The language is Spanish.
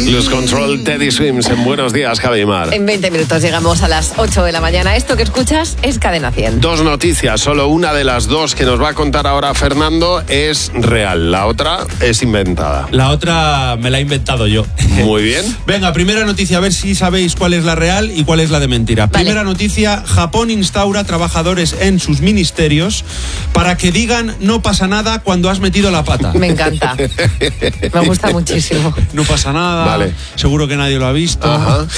Lose Control, Teddy Swims en Buenos Días, Javi Mar. En 20 minutos llegamos a las 8 de la mañana. Esto que escuchas es Cadena 100. Dos noticias, solo una de las dos que nos va a contar ahora Fernando es real, la otra es inventada. La otra me la he inventado yo. Muy bien. Venga, primera noticia, a ver si sabéis cuál es la real y cuál es la de mentira. Vale. Primera noticia, Japón instaura trabajadores en sus ministerios para que digan no pasa nada cuando has metido la pata. Me encanta. Me gusta muchísimo. No pasa nada, Vale. seguro que nadie lo ha visto. Ajá.